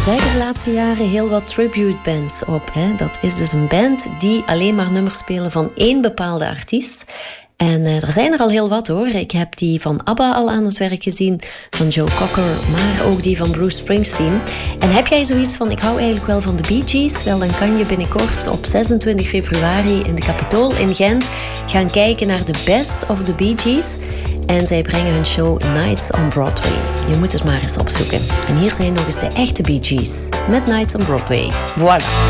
duiken de laatste jaren heel wat tribute bands op. Hè? Dat is dus een band die alleen maar nummers spelen van één bepaalde artiest. En er zijn er al heel wat hoor. Ik heb die van ABBA al aan het werk gezien, van Joe Cocker, maar ook die van Bruce Springsteen. En heb jij zoiets van, ik hou eigenlijk wel van de Bee Gees? Wel, dan kan je binnenkort op 26 februari in de Capitool in Gent gaan kijken naar de Best of the Bee Gees. En zij brengen hun show Nights on Broadway. Je moet het maar eens opzoeken. En hier zijn nog eens de echte Bee Gees met Nights on Broadway. Voilà.